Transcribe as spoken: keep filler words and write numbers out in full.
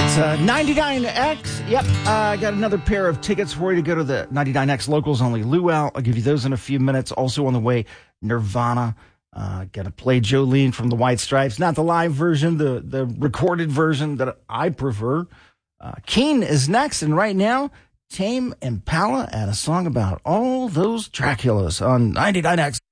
Uh, ninety-nine X. Yep, uh, I got another pair of tickets for you to go to the ninety-nine X Locals Only Luau. I'll give you those in a few minutes. Also on the way, Nirvana. Uh, got to play Jolene from the White Stripes. Not the live version, the, the recorded version that I prefer. Uh, Keen is next, and right now, Tame Impala and a song about all those Draculas on ninety-nine X.